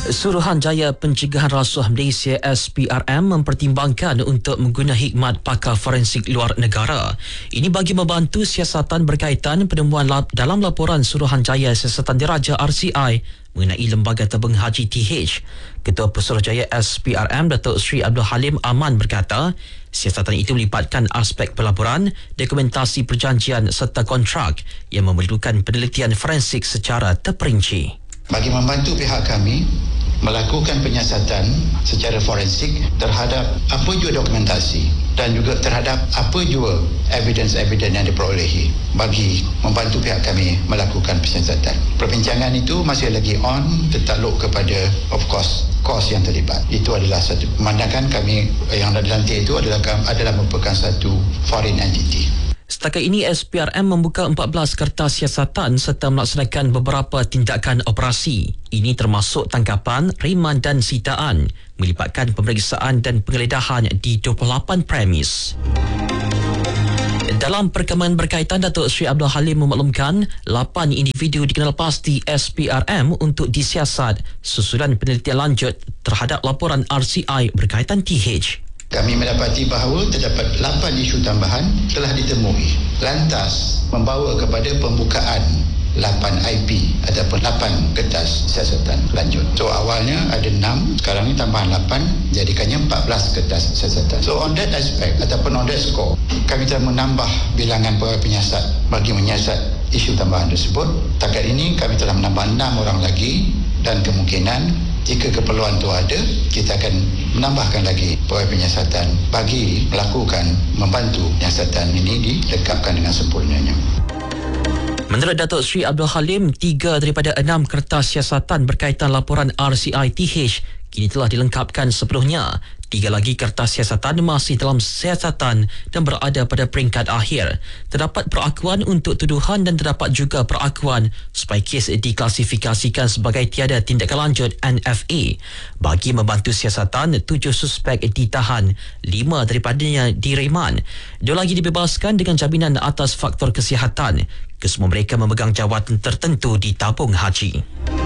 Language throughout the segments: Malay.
Suruhanjaya Pencegahan Rasuah Malaysia SPRM mempertimbangkan untuk mengguna hikmat pakar forensik luar negara. Ini bagi membantu siasatan berkaitan penemuan dalam laporan Suruhanjaya Siasatan Diraja RCI mengenai Lembaga Tabung Haji TH. Ketua Pesuruhjaya SPRM Datuk Seri Abdul Halim Aman berkata, siasatan itu melibatkan aspek pelaporan, dokumentasi perjanjian serta kontrak yang memerlukan penelitian forensik secara terperinci. Bagi membantu pihak kami melakukan penyiasatan secara forensik terhadap apa jua dokumentasi dan juga terhadap apa jua evidence-evidence yang diperolehi bagi membantu pihak kami melakukan penyiasatan. Perbincangan itu masih lagi on, tertakluk kepada of course kos yang terlibat. Itu adalah satu pemandangan kami yang ada nanti itu adalah merupakan satu foreign entity. Setakat ini, SPRM membuka 14 kertas siasatan serta melaksanakan beberapa tindakan operasi. Ini termasuk tangkapan, riman dan sitaan, melibatkan pemeriksaan dan penggeledahan di 28 premis. Dalam perkembangan berkaitan, Datuk Seri Abdul Halim memaklumkan 8 individu dikenal pasti SPRM untuk disiasat susulan penelitian lanjut terhadap laporan RCI berkaitan TH. Kami mendapati bahawa terdapat 8 isu tambahan telah ditemui. Lantas membawa kepada pembukaan 8 IP ataupun 8 kertas siasatan lanjut. So awalnya ada 6, sekarang ni tambahan 8, jadikannya 14 kertas siasatan. So on that aspect ataupun on that score, kami telah menambah bilangan pegawai penyiasat bagi menyiasat isu tambahan tersebut. Takat ini kami telah menambah 6 orang lagi dan kemungkinan jika keperluan itu ada, kita akan menambahkan lagi pegawai penyiasatan bagi membantu penyiasatan ini dilengkapkan dengan sempurnanya. Menurut Datuk Seri Abdul Halim, 3 daripada 6 kertas siasatan berkaitan laporan RCI TH kini telah dilengkapkan sepenuhnya. 3 lagi kertas siasatan masih dalam siasatan dan berada pada peringkat akhir. Terdapat perakuan untuk tuduhan dan terdapat juga perakuan supaya kes diklasifikasikan sebagai tiada tindakan lanjut NFA. Bagi membantu siasatan, 7 suspek ditahan, 5 daripadanya direman. 2 lagi dibebaskan dengan jaminan atas faktor kesihatan. Kesemua mereka memegang jawatan tertentu di tabung haji.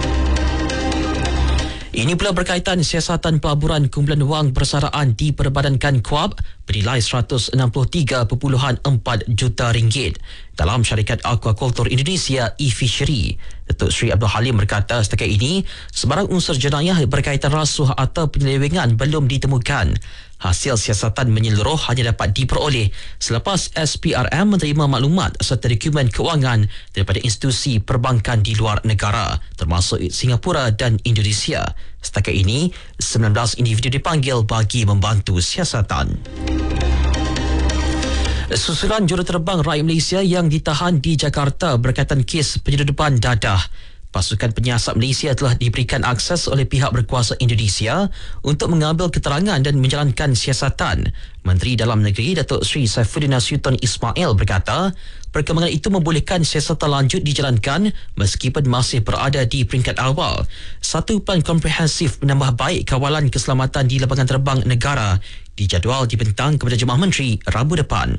Ini pula berkaitan siasatan pelaburan kumpulan wang persaraan diperbadankan KUAP bernilai RM163.4 juta dalam syarikat Aquaculture Indonesia e-Fishery. Datuk Seri Abdul Halim berkata setakat ini, sebarang unsur jenayah berkaitan rasuah atau penyelewengan belum ditemukan. Hasil siasatan menyeluruh hanya dapat diperoleh selepas SPRM menerima maklumat serta dokumen kewangan daripada institusi perbankan di luar negara, termasuk Singapura dan Indonesia. Setakat ini, 19 individu dipanggil bagi membantu siasatan. Susulan juruterbang rakyat Malaysia yang ditahan di Jakarta berkaitan kes penyeludupan dadah. Pasukan penyiasat Malaysia telah diberikan akses oleh pihak berkuasa Indonesia untuk mengambil keterangan dan menjalankan siasatan. Menteri Dalam Negeri Datuk Seri Saifuddin Nasution Ismail berkata, perkembangan itu membolehkan siasatan lanjut dijalankan meskipun masih berada di peringkat awal. Satu plan komprehensif menambah baik kawalan keselamatan di lapangan terbang negara dijadual dibentang kepada Jemaah Menteri Rabu depan.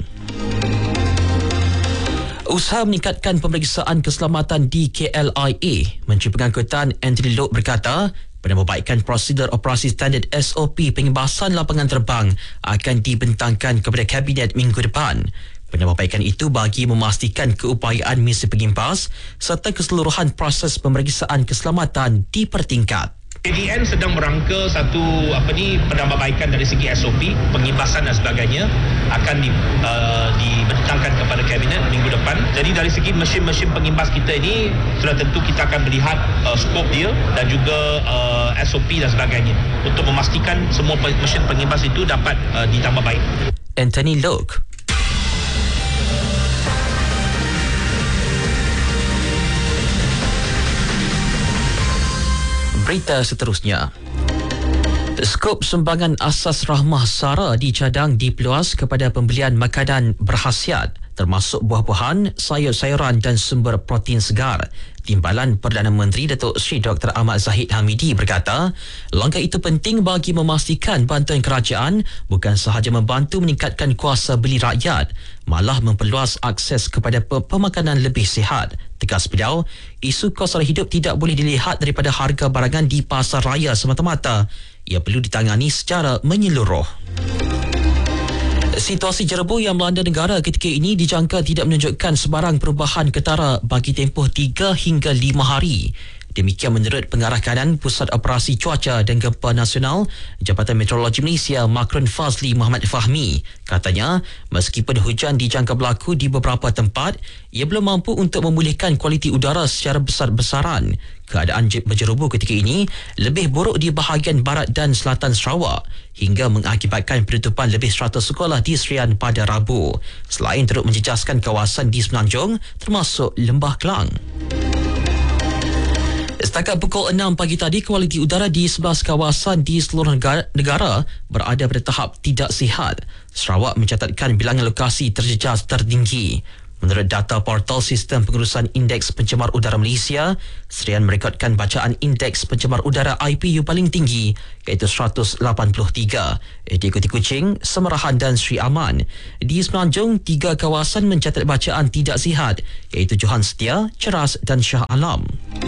Usaha meningkatkan pemeriksaan keselamatan di KLIA. Menteri Pengangkutan Anthony Loke berkata, penambahbaikan prosedur operasi standard SOP pengibasan lapangan terbang akan dibentangkan kepada Kabinet minggu depan. Penambahbaikan itu bagi memastikan keupayaan misi pengimbas serta keseluruhan proses pemeriksaan keselamatan dipertingkat. KDN sedang merangka satu penambahbaikan dari segi SOP, pengibasan dan sebagainya akan dibentangkan kepada Kabinet minggu depan. Jadi dari segi mesin-mesin pengimbas kita ini sudah tentu kita akan melihat skop dia dan juga SOP dan sebagainya untuk memastikan semua mesin pengimbas itu dapat ditambah baik. Anthony Loke. Berita seterusnya. Skop sumbangan asas rahmah SARA dicadang dipeluas kepada pembelian makanan berkhasiat termasuk buah-buahan, sayur-sayuran dan sumber protein segar. Timbalan Perdana Menteri Datuk Seri Dr. Ahmad Zahid Hamidi berkata, langkah itu penting bagi memastikan bantuan kerajaan bukan sahaja membantu meningkatkan kuasa beli rakyat, malah memperluas akses kepada pemakanan lebih sihat. Tegas beliau, isu kos sara hidup tidak boleh dilihat daripada harga barangan di pasar raya semata-mata. Ia perlu ditangani secara menyeluruh. Situasi jerebu yang melanda negara ketika ini dijangka tidak menunjukkan sebarang perubahan ketara bagi tempoh 3 hingga 5 hari. Demikian menurut Pengarah Kanan Pusat Operasi Cuaca dan Gempa Nasional Jabatan Meteorologi Malaysia Makron Fazli Muhammad Fahmi. Katanya, meskipun hujan dijangka berlaku di beberapa tempat, ia belum mampu untuk memulihkan kualiti udara secara besar-besaran. Keadaan berjerubu ketika ini lebih buruk di bahagian barat dan selatan Sarawak hingga mengakibatkan penutupan lebih 100 sekolah di Serian pada Rabu. Selain turut menjejaskan kawasan di Semenanjung termasuk Lembah Kelang. Setakat pukul 6 pagi tadi, kualiti udara di 11 kawasan di seluruh negara berada pada tahap tidak sihat. Sarawak mencatatkan bilangan lokasi terjejas tertinggi. Menurut data portal Sistem Pengurusan Indeks Pencemar Udara Malaysia, Serian merekodkan bacaan Indeks Pencemar Udara IPU paling tinggi iaitu 183. Diikuti Kuching, Semerahan dan Sri Aman. Di Semenanjung, 3 kawasan mencatat bacaan tidak sihat iaitu Johan Setia, Ceras dan Shah Alam.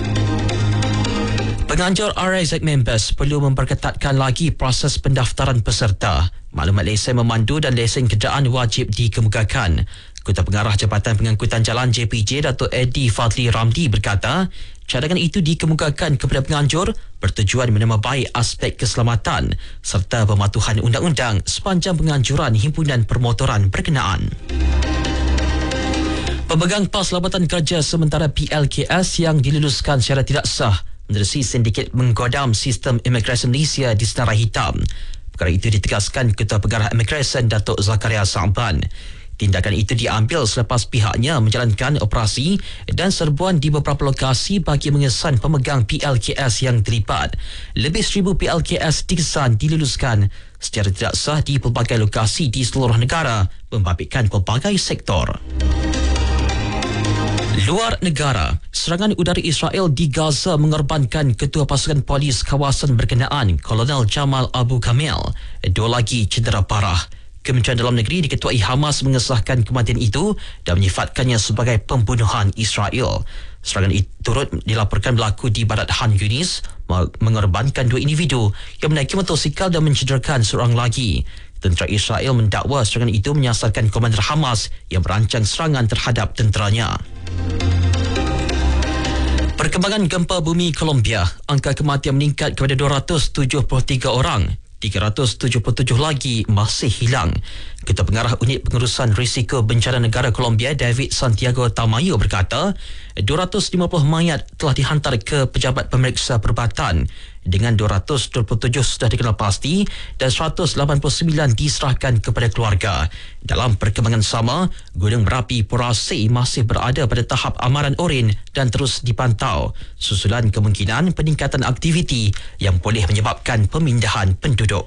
Penganjur RIZ members perlu memperketatkan lagi proses pendaftaran peserta. Maklumat lesen memandu dan lesen kenderaan wajib dikemukakan. Ketua Pengarah Jabatan Pengangkutan Jalan JPJ Datuk Eddie Fadli Ramdi berkata, cadangan itu dikemukakan kepada penganjur bertujuan menambah baik aspek keselamatan serta pematuhan undang-undang sepanjang penganjuran himpunan permotoran berkenaan. Pemegang pas lawatan kerja sementara PLKS yang diluluskan secara tidak sah menerusi sindiket menggodam sistem imigresen Malaysia di senarai hitam. Perkara itu ditegaskan Ketua Pengarah Imigresen Datuk Zakaria Sa'ban. Tindakan itu diambil selepas pihaknya menjalankan operasi dan serbuan di beberapa lokasi bagi mengesan pemegang PLKS yang terlibat. Lebih 1,000 PLKS dikesan diluluskan secara tidak sah di pelbagai lokasi di seluruh negara, membabitkan pelbagai sektor. Luar negara, serangan udara Israel di Gaza mengorbankan Ketua Pasukan Polis kawasan berkenaan, Kolonel Jamal Abu Kamil. 2 lagi cedera parah. Kementerian Dalam Negeri diketuai Hamas mengesahkan kematian itu dan menyifatkannya sebagai pembunuhan Israel. Serangan itu turut dilaporkan berlaku di barat Han Yunis, mengorbankan 2 individu yang menaiki motosikal dan mencederakan seorang lagi. Tentera Israel mendakwa serangan itu menyasarkan komander Hamas yang merancang serangan terhadap tenteranya. Perkembangan gempa bumi Colombia, angka kematian meningkat kepada 273 orang. 377 lagi masih hilang. Ketua Pengarah Unit Pengurusan Risiko Bencana Negara Colombia, David Santiago Tamayo berkata, 250 mayat telah dihantar ke pejabat pemeriksa perubatan dengan 227 sudah dikenal pasti dan 189 diserahkan kepada keluarga. Dalam perkembangan sama, Gunung Berapi Porase masih berada pada tahap amaran oren dan terus dipantau susulan kemungkinan peningkatan aktiviti yang boleh menyebabkan pemindahan penduduk.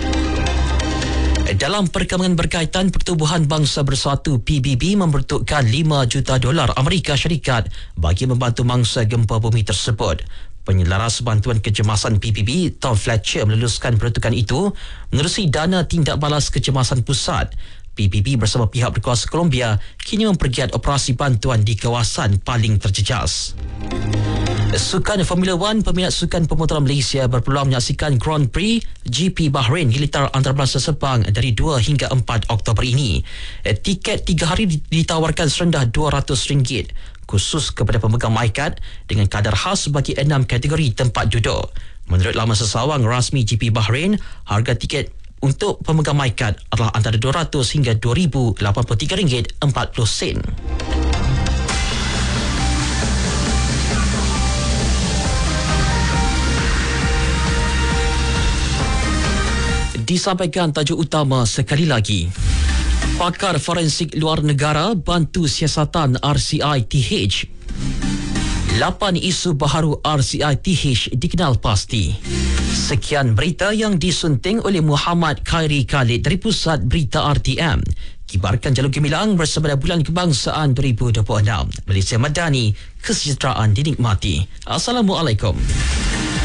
Dalam perkembangan berkaitan, Pertubuhan Bangsa Bersatu PBB memperuntukkan $5 juta Amerika Syarikat bagi membantu mangsa gempa bumi tersebut. Penyelaras bantuan kecemasan PBB, Tom Fletcher, meluluskan peruntukan itu menerusi dana tindak balas kecemasan pusat. PBB bersama pihak berkuasa Colombia kini mempergiat operasi bantuan di kawasan paling terjejas. Sukan Formula 1, peminat sukan pemotoran Malaysia berpeluang menyaksikan Grand Prix GP Bahrain Gilitar Antarabangsa Sepang dari 2 hingga 4 Oktober ini. Tiket 3 hari ditawarkan serendah RM200 khusus kepada pemegang MyCard dengan kadar khas bagi 6 kategori tempat duduk. Menurut laman sesawang rasmi GP Bahrain, harga tiket untuk pemegang MyCard adalah antara RM200 hingga RM2,083.40. Disampaikan tajuk utama sekali lagi. Pakar forensik luar negara bantu siasatan RCITH. 8 isu baharu RCITH dikenal pasti. Sekian berita yang disunting oleh Muhammad Khairi Khalid dari Pusat Berita RTM. Kibarkan jalur gemilang bersama Bulan Kebangsaan 2026. Malaysia Madani, kesejahteraan dinikmati. Assalamualaikum.